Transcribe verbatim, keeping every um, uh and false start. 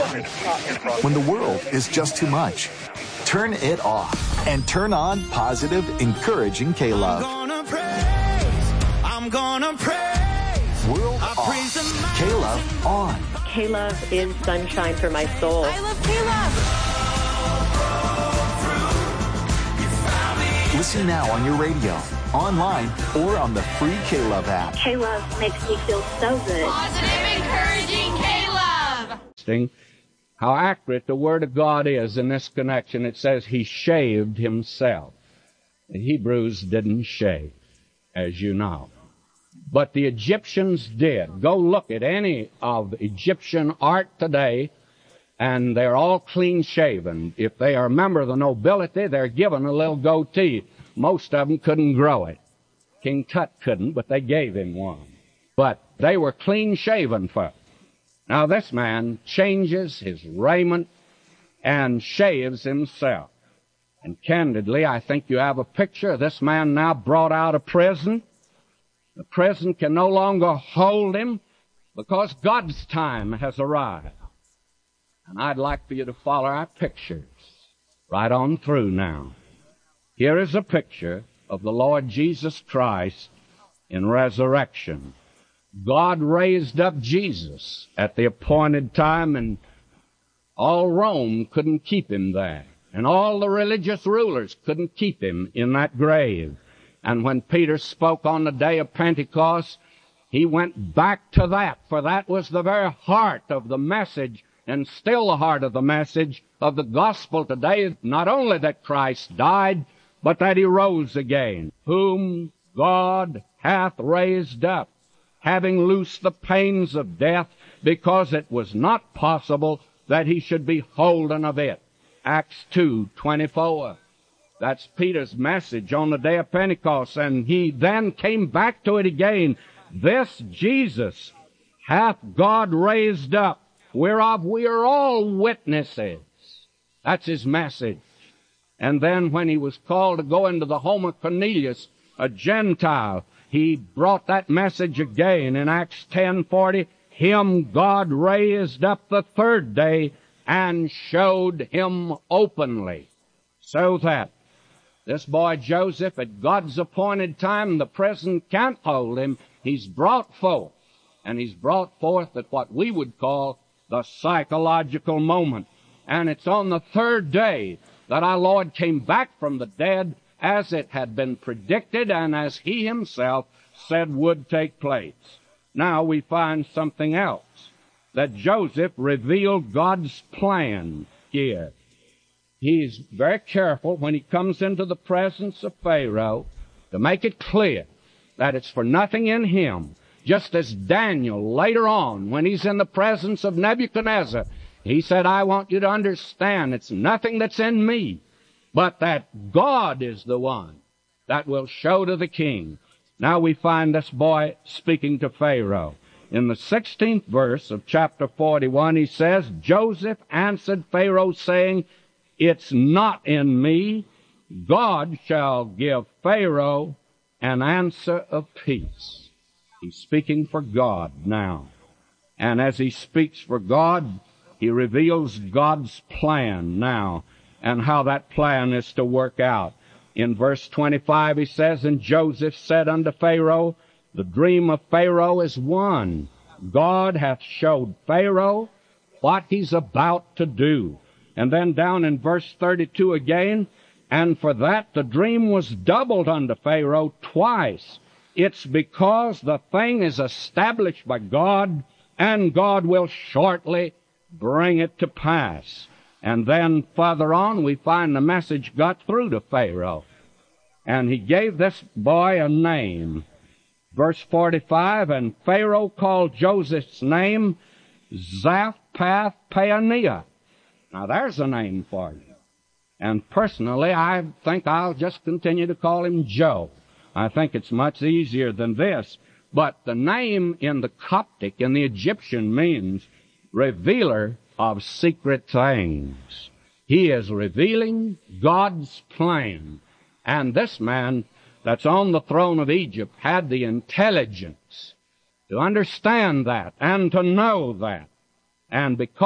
When the world is just too much, turn it off and turn on positive, encouraging K-Love. I'm gonna praise, I'm gonna praise. World off, K-Love on. K-Love is sunshine for my soul. I love K-Love. Listen now on your radio, online, or on the free K-Love app. K-Love makes me feel so good. Positive, encouraging K-Love. How accurate the Word of God is in this connection. It says he shaved himself. The Hebrews didn't shave, as you know. But the Egyptians did. Go look at any of Egyptian art today, and they're all clean-shaven. If they are a member of the nobility, they're given a little goatee. Most of them couldn't grow it. King Tut couldn't, but they gave him one. But they were clean-shaven folk. Now this man changes his raiment and shaves himself. And candidly, I think you have a picture of this man now brought out of prison. The prison can no longer hold him because God's time has arrived. And I'd like for you to follow our pictures right on through now. Here is a picture of the Lord Jesus Christ in resurrection. God raised up Jesus at the appointed time, and all Rome couldn't keep him there. And all the religious rulers couldn't keep him in that grave. And when Peter spoke on the day of Pentecost, he went back to that, for that was the very heart of the message, and still the heart of the message of the gospel today, not only that Christ died, but that he rose again, whom God hath raised up, having loosed the pains of death, because it was not possible that he should be holden of it. Acts two twenty-four. That's Peter's message on the day of Pentecost, and he then came back to it again. This Jesus hath God raised up, whereof we are all witnesses. That's his message. And then when he was called to go into the home of Cornelius, a Gentile, he brought that message again in Acts ten forty. Him God raised up the third day and showed him openly. So that this boy Joseph, at God's appointed time, the prison can't hold him. He's brought forth, and he's brought forth at what we would call the psychological moment. And it's on the third day that our Lord came back from the dead, as it had been predicted and as he himself said would take place. Now we find something else, that Joseph revealed God's plan here. He's very careful when he comes into the presence of Pharaoh to make it clear that it's for nothing in him. Just as Daniel later on, when he's in the presence of Nebuchadnezzar, he said, I want you to understand it's nothing that's in me, but that God is the one that will show to the king. Now we find this boy speaking to Pharaoh. In the sixteenth verse of chapter forty-one, he says, Joseph answered Pharaoh, saying, it's not in me. God shall give Pharaoh an answer of peace. He's speaking for God now. And as he speaks for God, he reveals God's plan now, and how that plan is to work out. In verse twenty-five, he says, and Joseph said unto Pharaoh, the dream of Pharaoh is one. God hath showed Pharaoh what he's about to do. And then down in verse thirty-two again, and for that the dream was doubled unto Pharaoh twice. It's because the thing is established by God, and God will shortly bring it to pass. And then further on, we find the message got through to Pharaoh. And he gave this boy a name. Verse forty-five, and Pharaoh called Joseph's name Zaphnath-Paaneah. Now there's a name for you. And personally, I think I'll just continue to call him Joe. I think it's much easier than this. But the name in the Coptic, in the Egyptian, means revealer of secret things. He is revealing God's plan. And this man that's on the throne of Egypt had the intelligence to understand that and to know that. And because